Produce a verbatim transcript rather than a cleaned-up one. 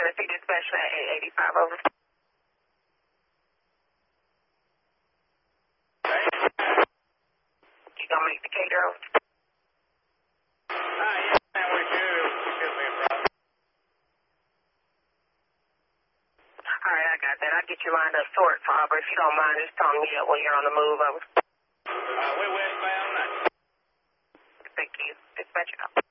Tennessee dispatch at eight eighty-five, over. You gonna make the cater over? Ah, yes, ma'am, we do. We do be a problem. All right, I got that. I'll get you lined up short, Father. If you don't mind, just tell me when you're on the move, over. Uh, we're westbound. Thank you. Dispatch out.